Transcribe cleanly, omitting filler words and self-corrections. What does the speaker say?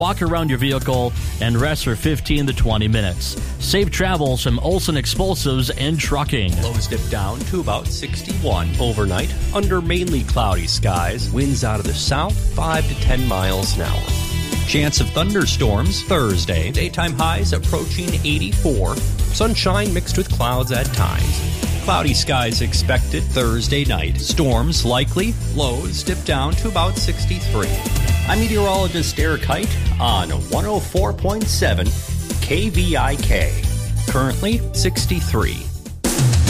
Walk around your vehicle and rest for 15 to 20 minutes. Safe travels from Olson Explosives and Trucking. Lows dip down to about 61 overnight under mainly cloudy skies. Winds out of the south 5 to 10 miles an hour. Chance of thunderstorms Thursday. Daytime highs approaching 84. Sunshine mixed with clouds at times. Cloudy skies expected Thursday night. Storms likely. Lows dip down to about 63. I'm meteorologist Derek Height on 104.7 KVIK. Currently 63.